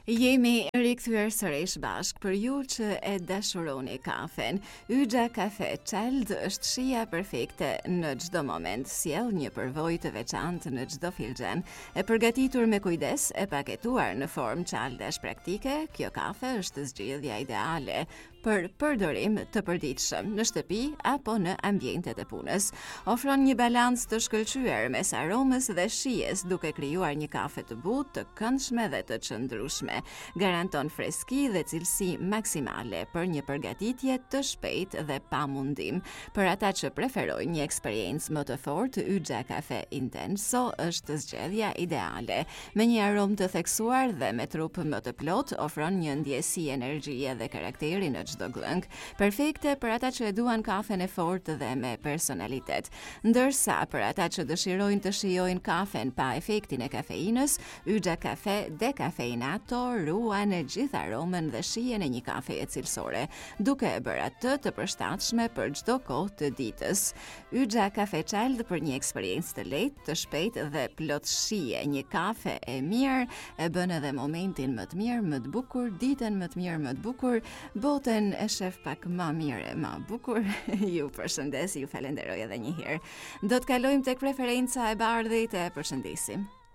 Jemi rikthyer sërish bashk për ju që e dashuroni kafen. Yxha Kafe Child është shija perfekte në çdo moment, sjell një përvojë të veçantë në çdo filxhan. E përgatitur me kujdes, e paketuar në formë çaldash praktike, kjo kafe është zgjidhja ideale për përdorim të përditshëm në shtëpi apo në ambientet e punës. Ofron një balancë të shkëlqyer mes aromës dhe shijes, duke krijuar një kafe të butë, të këndshme dhe të qëndrueshme. Garanton freski dhe cilësi maksimale për një përgatitje të shpejtë dhe pa mundim. Për ata që preferojnë një eksperiencë më të fortë, Yxha Kafe Intenso është zgjedhja ideale. Me një aromë të theksuar dhe me trup më të plot, ofron një ndjesi energjie dhe karakteri në çdo glëng, perfekte për ata që e duan kafen e fortë dhe me personalitet. Ndërsa për ata që dëshirojnë të shijojnë kafen pa efektin e kafeinës, Yxha Kafe Decafeinato ruan e gjithë aromën dhe shijen e një kafeje cilësore, duke e bërë atë të përshtatshme për çdo kohë të ditës. Yxha Kafe Child për një eksperiencë të lehtë, të shpejtë dhe plot shije. Një kafe e mirë e bën edhe momentin më të mirë, më të bukur, ditën më të mirë, më të bukur, botën e shef pak më mirë, më bukur. Ju përshëndes, ju falenderoj edhe një herë. Do të kalojmë tek preferenca e bardhit, e përshëndesim.